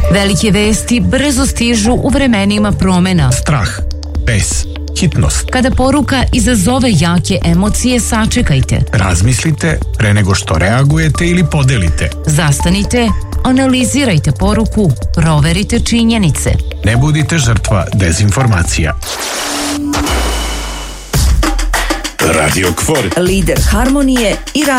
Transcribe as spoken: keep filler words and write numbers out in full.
Velike vesti brzo stižu u vremenima promena. Strah, bes, hitnost. Kada poruka izazove jake emocije, sačekajte. Razmislite pre nego što reagujete ili podelite. Zastanite, analizirajte poruku, proverite činjenice. Ne budite žrtva dezinformacija. Radio Kvor. Lider harmonije i